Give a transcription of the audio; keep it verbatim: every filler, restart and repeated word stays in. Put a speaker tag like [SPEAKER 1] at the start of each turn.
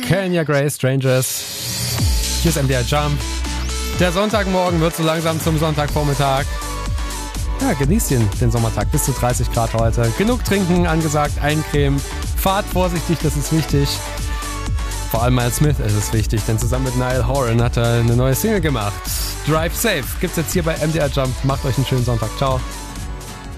[SPEAKER 1] Kenya Gray, Strangers. Hier ist M D R Jump. Der Sonntagmorgen wird so langsam zum Sonntagvormittag. Ja, genießt den, den Sommertag. Bis zu dreißig Grad heute. Genug trinken, angesagt, eincremen. Fahrt vorsichtig, das ist wichtig. Vor allem Miles Smith ist es wichtig, denn zusammen mit Niall Horan hat er eine neue Single gemacht. Drive Safe gibt's jetzt hier bei M D R Jump. Macht euch einen schönen Sonntag. Ciao.